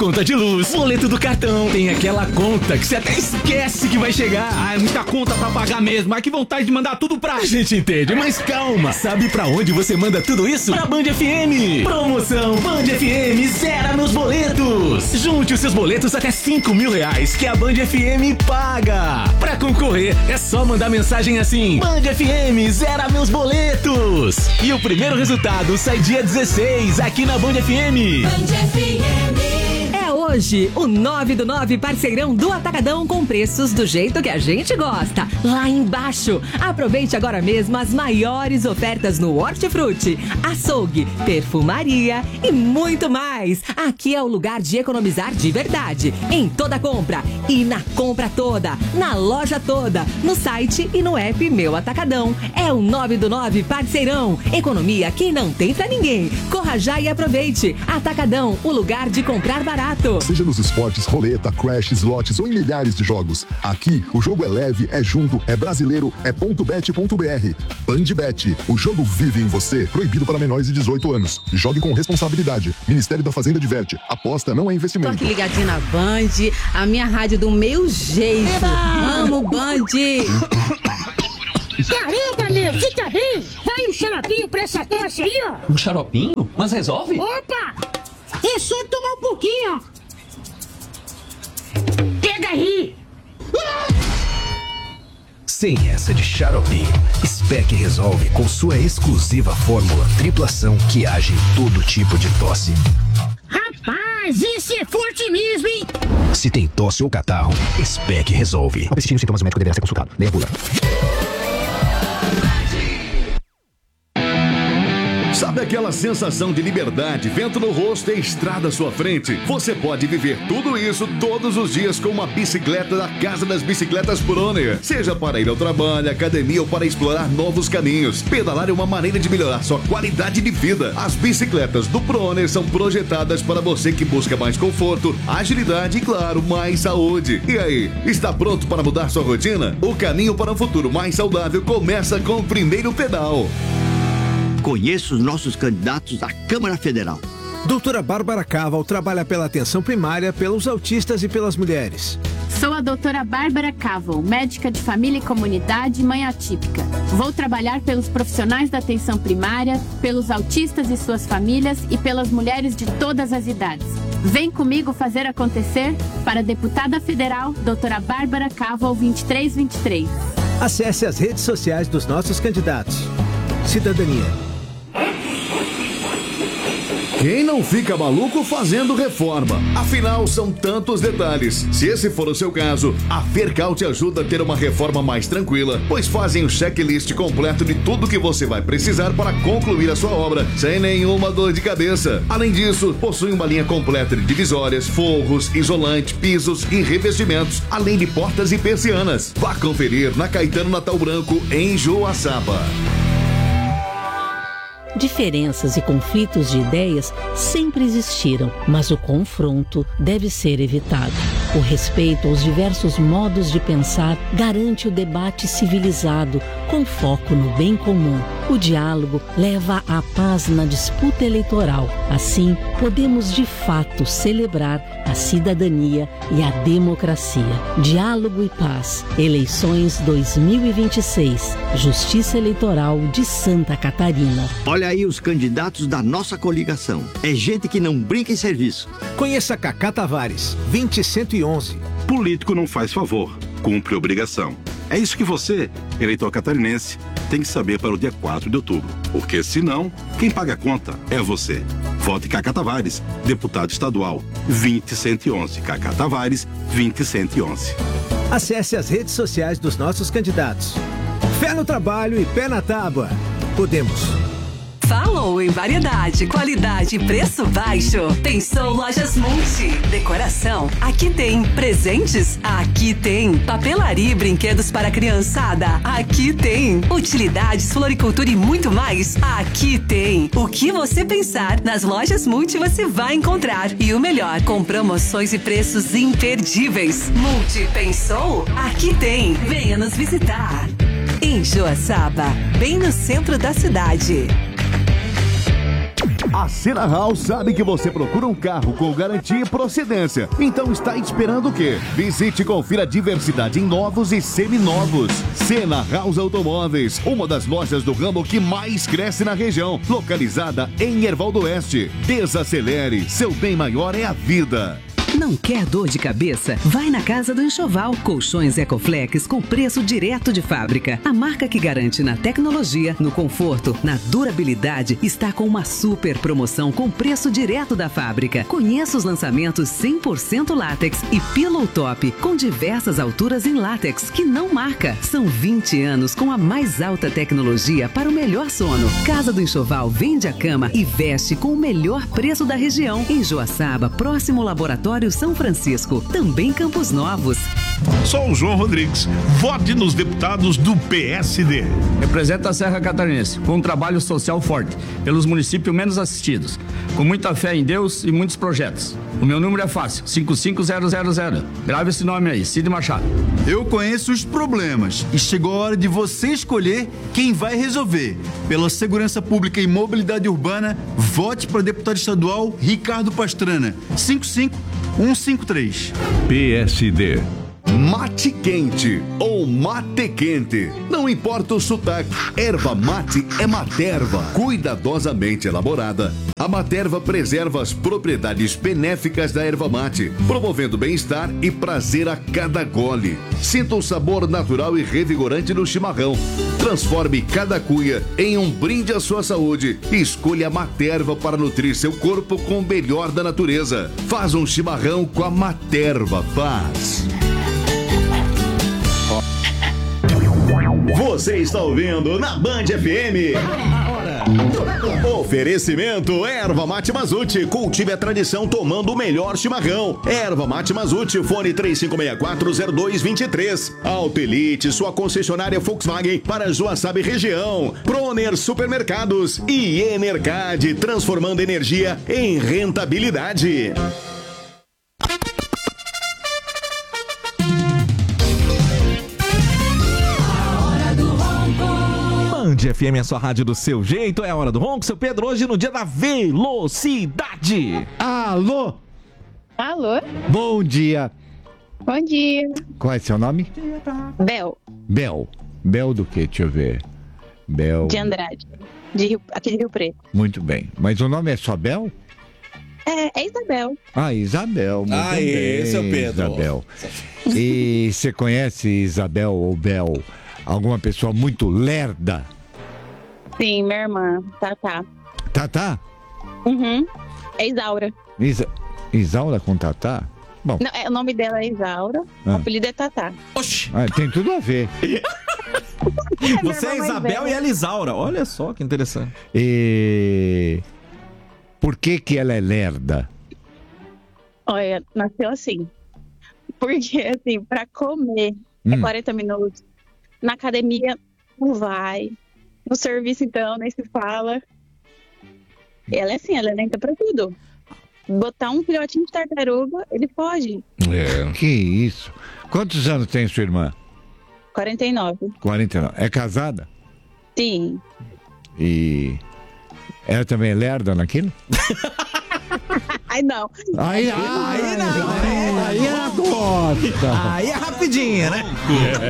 conta de luz, boleto do cartão, tem aquela conta que você até esquece que vai chegar. Ah, é muita conta pra pagar mesmo, mas que vontade de mandar tudo pra... A gente entende, mas calma. Sabe pra onde você manda tudo isso? Pra Band FM. Promoção Band FM zera meus boletos. Junte os seus boletos até R$5.000 que a Band FM paga. Pra concorrer, é só mandar mensagem assim: Band FM zera meus boletos. E o primeiro resultado sai dia 16 aqui na Band FM. Band FM. Hoje, o 9 do 9 parceirão do Atacadão com preços do jeito que a gente gosta. Lá embaixo, aproveite agora mesmo as maiores ofertas no Hortifruti, açougue, perfumaria e muito mais. Aqui é o lugar de economizar de verdade. Em toda compra e na compra toda, na loja toda, no site e no app Meu Atacadão. É o 9 do 9 parceirão. Economia que não tem pra ninguém. Corra já e aproveite. Atacadão, o lugar de comprar barato. Seja nos esportes, roleta, crash, slots ou em milhares de jogos. Aqui, o jogo é leve, é junto, é brasileiro, é .bet.br. Bandbet, o jogo vive em você. Proibido para menores de 18 anos. Jogue com responsabilidade. Ministério da Fazenda diverte. Aposta não é investimento. Tô aqui ligadinha na Band, a minha rádio do meu jeito. Amo Band. Caramba, meu, você tá bem? Vai um xaropinho pra essa tosse aí, ó. Um xaropinho? Mas resolve? Opa! É só tomar um pouquinho, ó. Pega aí! Sem essa de xarope, Spec resolve com sua exclusiva fórmula triplação que age em todo tipo de tosse. Rapaz, esse é forte mesmo, hein? Se tem tosse ou catarro, Spec resolve. Ao persistir os sintomas, o médico deverá ser consultado. Leia a bula. Sabe aquela sensação de liberdade, vento no rosto e estrada à sua frente? Você pode viver tudo isso todos os dias com uma bicicleta da Casa das Bicicletas Proner. Seja para ir ao trabalho, academia ou para explorar novos caminhos. Pedalar é uma maneira de melhorar sua qualidade de vida. As bicicletas do Proner são projetadas para você que busca mais conforto, agilidade e, claro, mais saúde. E aí, está pronto para mudar sua rotina? O caminho para um futuro mais saudável começa com o primeiro pedal. Conheça os nossos candidatos à Câmara Federal. Doutora Bárbara Caval trabalha pela atenção primária, pelos autistas e pelas mulheres. Sou a doutora Bárbara Caval, médica de família e comunidade e mãe atípica. Vou trabalhar pelos profissionais da atenção primária, pelos autistas e suas famílias e pelas mulheres de todas as idades. Vem comigo fazer acontecer para a deputada federal, doutora Bárbara Caval 2323. Acesse as redes sociais dos nossos candidatos. Cidadania. Quem não fica maluco fazendo reforma? Afinal, são tantos detalhes. Se esse for o seu caso, a Fercal te ajuda a ter uma reforma mais tranquila, pois fazem um checklist completo de tudo que você vai precisar para concluir a sua obra, sem nenhuma dor de cabeça. Além disso, possui uma linha completa de divisórias, forros, isolante, pisos e revestimentos, além de portas e persianas. Vá conferir na Caetano Natal Branco, em Joaçaba. Diferenças e conflitos de ideias sempre existiram, mas o confronto deve ser evitado. O respeito aos diversos modos de pensar garante o debate civilizado, com foco no bem comum. O diálogo leva à paz na disputa eleitoral. Assim, podemos de fato celebrar a cidadania e a democracia. Diálogo e paz. Eleições 2026. Justiça Eleitoral de Santa Catarina. Olha aí os candidatos da nossa coligação. É gente que não brinca em serviço. Conheça Cacá Tavares, 20111. Político não faz favor, cumpre obrigação. É isso que você, eleitor catarinense, tem que saber para o dia 4 de outubro. Porque senão, quem paga a conta é você. Vote Cacá Tavares, deputado estadual, 20111. Cacá Tavares, 20111. Acesse as redes sociais dos nossos candidatos. Fé no trabalho e pé na tábua. Podemos. Falou em variedade, qualidade e preço baixo. Pensou Lojas Multi. Decoração? Aqui tem. Presentes? Aqui tem. Papelaria e brinquedos para criançada? Aqui tem. Utilidades, floricultura e muito mais? Aqui tem. O que você pensar, nas Lojas Multi você vai encontrar. E o melhor, com promoções e preços imperdíveis. Multi pensou? Aqui tem. Venha nos visitar. Em Joaçaba, bem no centro da cidade. A Sena House sabe que você procura um carro com garantia e procedência. Então está esperando o quê? Visite e confira a diversidade em novos e seminovos. Sena House Automóveis, uma das lojas do ramo que mais cresce na região, localizada em Herval do Oeste. Desacelere, seu bem maior é a vida. Não quer dor de cabeça? Vai na Casa do Enxoval. Colchões Ecoflex com preço direto de fábrica. A marca que garante na tecnologia, no conforto, na durabilidade, está com uma super promoção com preço direto da fábrica. Conheça os lançamentos 100% látex e Pillow Top com diversas alturas em látex que não marca. São 20 anos com a mais alta tecnologia para o melhor sono. Casa do Enxoval vende a cama e veste com o melhor preço da região. Em Joaçaba, próximo ao Laboratório São Francisco, também Campos Novos. Sou o João Rodrigues. Vote nos deputados do PSD. Representa a Serra Catarinense com um trabalho social forte pelos municípios menos assistidos, com muita fé em Deus e muitos projetos. O meu número é fácil, 55000. Grave esse nome aí, Cid Machado. Eu conheço os problemas e chegou a hora de você escolher quem vai resolver. Pela segurança pública e mobilidade urbana, vote para deputado estadual Ricardo Pastrana, 55153. PSD. Mate quente ou mate quente. Não importa o sotaque, erva mate é Materva. Cuidadosamente elaborada, a Materva preserva as propriedades benéficas da erva mate, promovendo bem-estar e prazer a cada gole. Sinta o sabor natural e revigorante do chimarrão. Transforme cada cuia em um brinde à sua saúde. Escolha a Materva para nutrir seu corpo com o melhor da natureza. Faz um chimarrão com a Materva. Faz. Você está ouvindo na Band FM. Oferecimento Erva Mate Mazute. Cultive a tradição tomando o melhor chimarrão. Erva Mate Mazute, fone 35640223. Auto Elite, sua concessionária Volkswagen para Joaçaba e região. Proner Supermercados e Enercad, transformando energia em rentabilidade. Band FM, a sua rádio do seu jeito, é a hora do ronco, seu Pedro, hoje no dia da velocidade. Alô? Alô? Bom dia. Bom dia. Qual é seu nome? Bel. Bel. Bel do que? Deixa eu ver. Bel. De Andrade. Aqui de Rio Preto. Muito bem. Mas o nome é só Bel? É Isabel. Ah, Isabel. Muito bem, seu Pedro. Isabel. E você conhece Isabel ou Bel? Alguma pessoa muito lerda? Sim, minha irmã, Tatá. Tatá? Uhum. É Isaura. Isaura com Tatá? Bom. Não, o nome dela é Isaura, o apelido é Tatá. Oxi! Tem tudo a ver. Você é Isabel e ela é Isaura. Olha só que interessante. E por que ela é lerda? Olha, nasceu assim. Porque, assim, pra comer é 40 minutos. Na academia, não vai. No serviço, então, nem se fala. Ela é assim, ela é lenta pra tudo. Botar um filhotinho de tartaruga, ele pode. Que isso? Quantos anos tem sua irmã? 49. 49. É casada? Sim. E ela também é lerda naquilo? Ai, não. Aí ela gosta. Aí é rapidinho, né?